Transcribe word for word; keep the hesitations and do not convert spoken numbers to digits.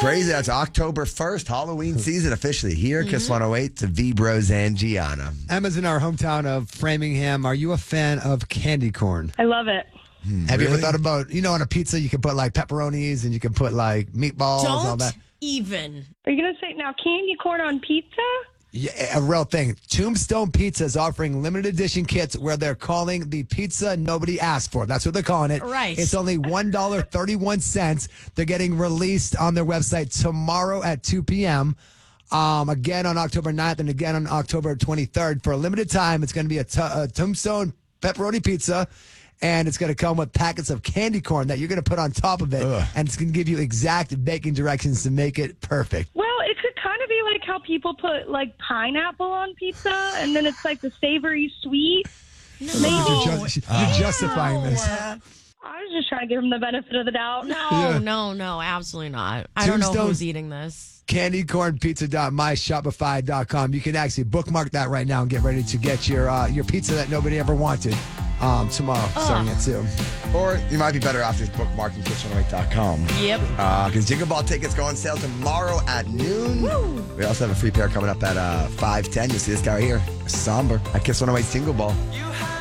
crazy. That's October first, Halloween season officially here. Mm-hmm. Kiss one oh eight to V-Bros and Gianna. Emma's in our hometown of Framingham. Are you a fan of candy corn? I love it. Hmm, Have really? you ever thought about, you know, on a pizza you can put like pepperonis and you can put like meatballs Don't and all that? even. Are you going to say now candy corn on pizza? Yeah, a real thing. Tombstone Pizza is offering limited edition kits where they're calling the pizza nobody asked for. That's what they're calling it. Right. It's only one dollar and thirty-one cents. They're getting released on their website tomorrow at two p.m. Um, again on October ninth and again on October twenty-third. For a limited time, it's going to be a, t- a Tombstone pepperoni pizza. And it's going to come with packets of candy corn that you're going to put on top of it. Ugh. And it's going to give you exact baking directions to make it perfect. Well, it could kind of be like how people put like pineapple on pizza and then it's like the savory sweet. No. Maybe. You're, just, you're oh. justifying this. I was just trying to give them the benefit of the doubt. No, Yeah. no, no, absolutely not. I don't know Tombstone- who's eating this. candy corn pizza dot my shopify dot com. You can actually bookmark that right now and get ready to get your uh, your pizza that nobody ever wanted um, tomorrow, Ugh. starting at two. Or you might be better off just bookmarking kiss one oh eight dot com. Yep. Because uh, Jingle Ball tickets go on sale tomorrow at noon. Woo. We also have a free pair coming up at uh, five ten. You'll see this guy right here, Somber, at Kiss one oh eight's Jingle Ball. You have